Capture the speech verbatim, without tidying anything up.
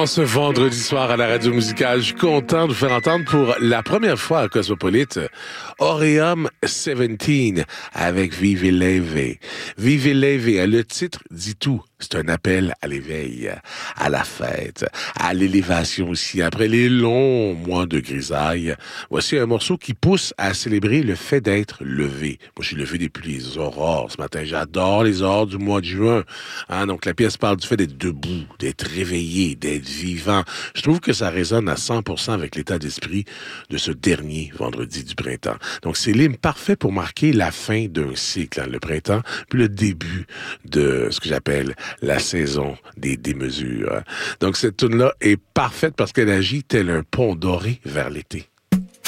En ce vendredi soir à la radio musicale, je suis content de vous faire entendre pour la première fois à Cosmopolite Aureum dix-sept avec Vive Leve. Vive Leve, le titre dit tout. C'est un appel à l'éveil, à la fête, à l'élévation aussi. Après les longs mois de grisaille, voici un morceau qui pousse à célébrer le fait d'être levé. Moi, je suis levé depuis les aurores ce matin. J'adore les aurores du mois de juin. Hein, donc, la pièce parle du fait d'être debout, d'être réveillé, d'être vivant. Je trouve que ça résonne à cent pour cent avec l'état d'esprit de ce dernier vendredi du printemps. Donc, c'est l'hymne parfait pour marquer la fin d'un cycle, hein, le printemps, puis le début de ce que j'appelle la saison des démesures. Donc, cette tune-là est parfaite parce qu'elle agit tel un pont doré vers l'été.